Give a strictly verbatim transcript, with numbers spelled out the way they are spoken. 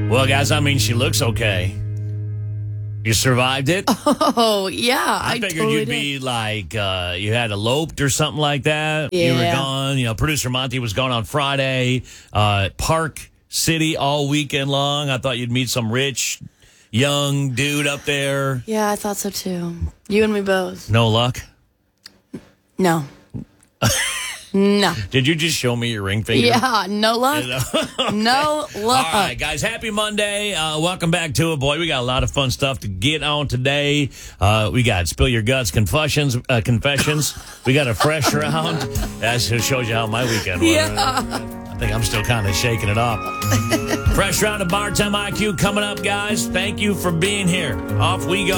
Well, guys, I mean, she looks okay. You survived it? Oh, yeah. I, I figured totally you'd did. be like, uh, you had eloped or something like that. Yeah. You were gone. You know, producer Monty was gone on Friday. Uh, Park City all weekend long. I thought you'd meet some rich, young dude up there. Yeah, I thought so too. You and me both. No luck? No. No. Did you just show me your ring finger? Yeah, no luck. No luck. All right, guys, happy Monday. Uh, welcome back to it, boy. We got a lot of fun stuff to get on today. Uh, we got Spill Your Guts confessions. Uh, confessions. We got a fresh round. That just shows you how my weekend was. Yeah. I think I'm still kind of shaking it off. Fresh round of Bar Time I Q coming up, guys. Thank you for being here. Off we go.